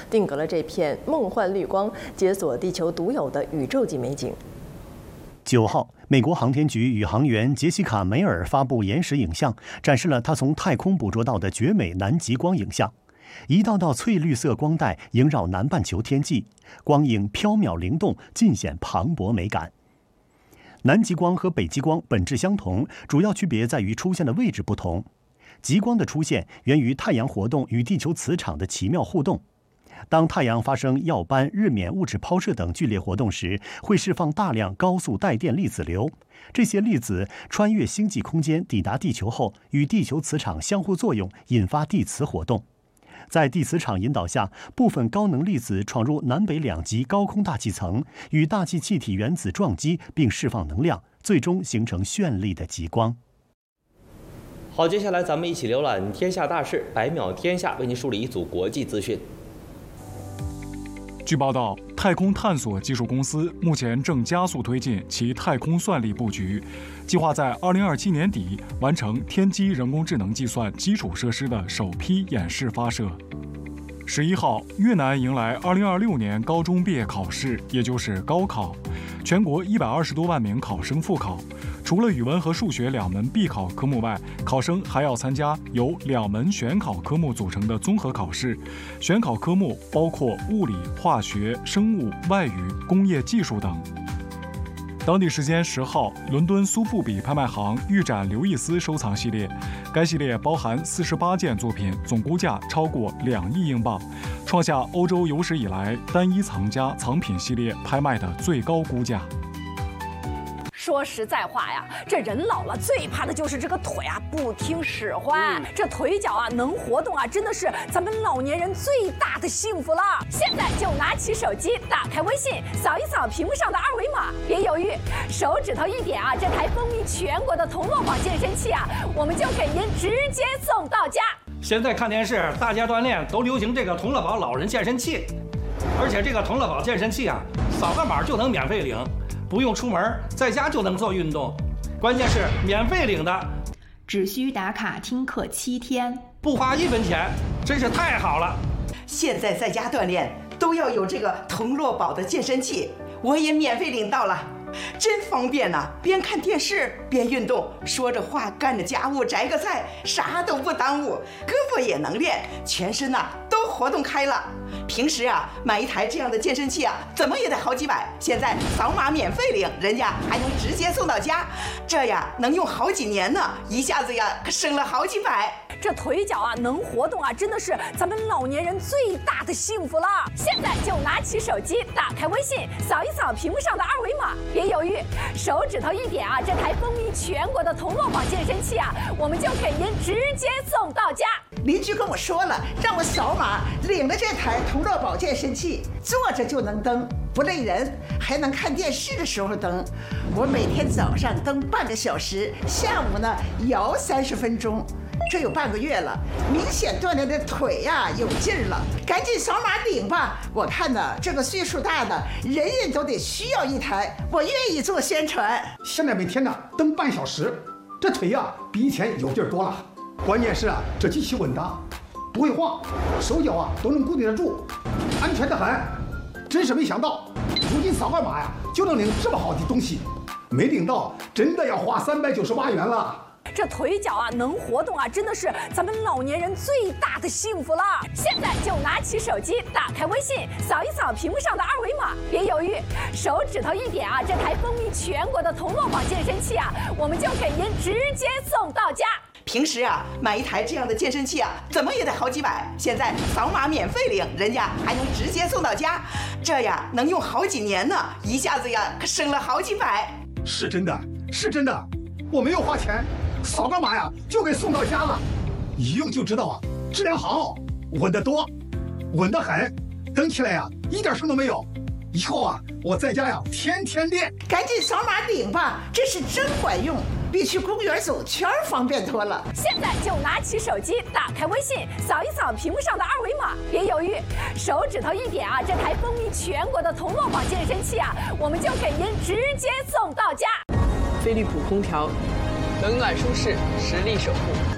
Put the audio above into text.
定格了这片梦幻绿光，解锁地球独有的宇宙级美景。 9号，美国航天局宇航员杰西卡·梅尔发布延时影像，展示了她从太空捕捉到的绝美南极光影像。一道道翠绿色光带萦绕南半球天际，光影飘渺灵动，尽显磅礴美感。南极光和北极光本质相同，主要区别在于出现的位置不同。极光的出现源于太阳活动与地球磁场的奇妙互动。当太阳发生耀斑、日冕物质抛射等剧烈活动时，会释放大量高速带电粒子流。这些粒子穿越星际空间抵达地球后，与地球磁场相互作用，引发地磁活动。在地磁场引导下，部分高能粒子闯入南北两极高空大气层，与大气气体原子撞击，并释放能量，最终形成绚丽的极光。 好，接下来咱们一起浏览天下大事，百秒天下为您梳理一组国际资讯。 据报道，太空探索技术公司目前正加速推进其太空算力布局，计划在2027年底完成天基人工智能计算基础设施的首批演示发射。11号，越南迎来2026年高中毕业考试，也就是高考，全国120多万名考生复考。除了语文和数学2门必考科目外，考生还要参加由2门选考科目组成的综合考试。选考科目包括物理、化学、生物、外语、工业技术等。当地时间10号，伦敦苏富比拍卖行预展刘易斯收藏系列，该系列包含48件作品，总估价超过2亿英镑，创下欧洲有史以来单一藏家藏品系列拍卖的最高估价。 说实在话呀，这人老了最怕的就是这个腿啊不听使唤。这腿脚啊能活动啊，真的是咱们老年人最大的幸福了。现在就拿起手机，打开微信，扫一扫屏幕上的2维码，别犹豫，手指头一点啊，这台风靡全国的同乐宝健身器啊，我们就给您直接送到家。 现在看电视，大家锻炼都流行这个同乐宝老人健身器，而且这个同乐宝健身器啊，扫个码就能免费领。不用出门，在家就能做运动，关键是免费领的， 只需打卡听课7天， 不花1分钱，真是太好了。 现在在家锻炼都要有这个同乐宝的健身器，我也免费领到了，真方便呐！边看电视边运动，说着话干着家务摘个菜，啥都不耽误，胳膊也能练，全身呐都活动开了。平时啊买一台这样的健身器啊，怎么也得好几百，现在扫码免费领，人家还能直接送到家，这呀能用好几年呢，一下子呀可省了好几百。 这腿脚啊能活动啊，真的是咱们老年人最大的幸福了。现在就拿起手机，打开微信，扫一扫屏幕上的2维码，别犹豫，手指头一点啊，这台风靡全国的同乐宝健身器啊，我们就给您直接送到家。 邻居跟我说了，让我扫码领了这台同乐宝健身器，坐着就能蹬，不累人，还能看电视的时候蹬。我每天早上蹬半个小时，下午呢摇30分钟。这有半个月了，明显锻炼的腿呀有劲儿了，赶紧扫码领吧！我看呢，这个岁数大的人人都得需要一台，我愿意做宣传。 现在每天呢蹬半小时，这腿呀比以前有劲儿多了。关键是啊，这机器稳当，不会晃，手脚啊都能固定得住，安全得很。真是没想到，如今扫个码呀就能领这么好的东西，没领到真的要花398元了。 这腿脚啊能活动啊，真的是咱们老年人最大的幸福了。现在就拿起手机，打开微信，扫一扫屏幕上的2维码，别犹豫，手指头一点啊，这台风靡全国的同乐宝健身器啊，我们就给您直接送到家。 平时啊买一台这样的健身器啊，怎么也得好几百，现在扫码免费领，人家还能直接送到家，这呀能用好几年呢，一下子呀可省了好几百。 是真的，是真的，我没有花钱，扫个码呀就给送到家了，一用就知道啊，质量好，稳得多，稳得很，蹬起来呀一点声都没有。以后啊我在家呀天天练。 赶紧扫码领吧，这是真管用，比去公园走圈方便多了。 现在就拿起手机，打开微信，扫一扫屏幕上的2维码，别犹豫，手指头一点啊，这台风靡全国的同乐宝健身器啊，我们就给您直接送到家。 飞利浦空调，冷暖舒适，实力守护。